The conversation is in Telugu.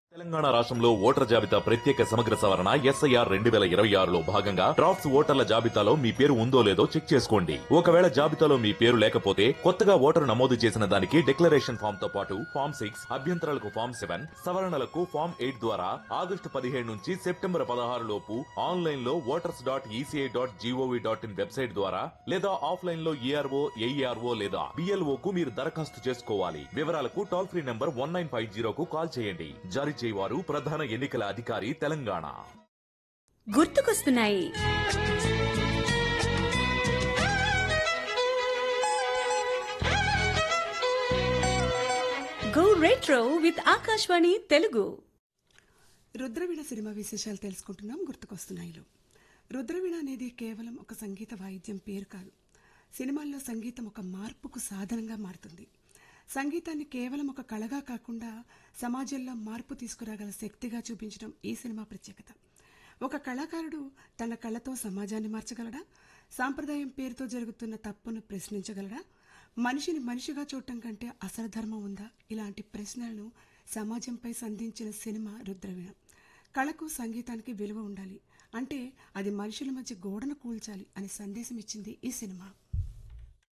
తెలంగాణ రాష్ట్రంలో ఓటర్ జాబితా ప్రత్యేక సమగ్ర సవరణ ఎస్ఐఆర్ 2026లో భాగంగా డ్రాఫ్ట్స్ ఓటర్ల జాబితాలో మీ పేరు ఉందో లేదో చెక్ చేసుకోండి. ఒకవేళ జాబితాలో మీ పేరు లేకపోతే కొత్తగా ఓటరు నమోదు చేసిన దానికి డిక్లరేషన్ ఫామ్ తో పాటు ఫామ్ 6, అభ్యంతరాలకు ఫామ్ 7, సవరణలకు ఫామ్ 8 ద్వారా ఆగస్టు 17 నుంచి సెప్టెంబర్ 16 లోపు ఆన్లైన్ లో voters.eci.gov.in వెబ్సైట్ ద్వారా లేదా ఆఫ్లైన్ లో ఏఆర్ఓ, ఏఈఆర్ఓ లేదా బిఎల్ఓ కు మీరు దరఖాస్తు చేసుకోవాలి. వివరాలకు టోల్ ఫ్రీ నంబర్ 1950 కు కాల్ చేయండి. జారీ చేయవారు ప్రధాన ఎన్నికల అధికారి తెలంగాణ. గుర్తుకొస్తున్నాయి. Go retro with Akashvani Telugu. Rudraveena cinema విశేషాలు తెలుసుకుంటున్నాం. గుర్తుకొస్తున్నాయిలో రుద్రవీణ అనేది కేవలం ఒక సంగీత వాయిద్యం పేరు కాదు. సినిమాల్లో సంగీతం ఒక మార్పుకు సాధనంగా మారుతుంది. సంగీతాన్ని కేవలం ఒక కళగా కాకుండా సమాజంలో మార్పు తీసుకురాగల శక్తిగా చూపించడం ఈ సినిమా ప్రత్యేకత. ఒక కళాకారుడు తన కళతో సమాజాన్ని మార్చగలడా? సాంప్రదాయం పేరుతో జరుగుతున్న తప్పును ప్రశ్నించగలడా? మనిషిని మనిషిగా చూడటం కంటే అసలు ధర్మం ఉందా? ఇలాంటి ప్రశ్నలను సమాజంపై సంధించిన సినిమా రుద్రవీణ. కళకు సంగీతానికి విలువ ఉండాలి అంటే అది మనుషుల మధ్య గోడను కూల్చాలి అనే సందేశం ఇచ్చింది ఈ సినిమా.